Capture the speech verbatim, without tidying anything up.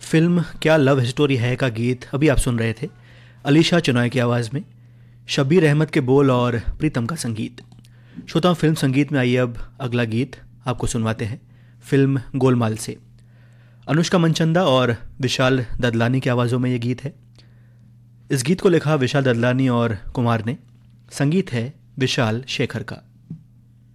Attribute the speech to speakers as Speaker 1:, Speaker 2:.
Speaker 1: Film क्या love story है का गीत अभी आप सुन रहे थे अलीशा चुनॉय की आवाज़ में। शब्बीर अहमद के बोल और प्रीतम का संगीत। श्रोताओं, फिल्म संगीत में आइए अब अगला गीत आपको सुनवाते हैं फिल्म गोलमाल से। अनुष्का मंचंदा और विशाल ददलानी की आवाज़ों में ये गीत है। इस गीत को लिखा विशाल ददलानी और कुमार ने, संगीत है विशाल शेखर का।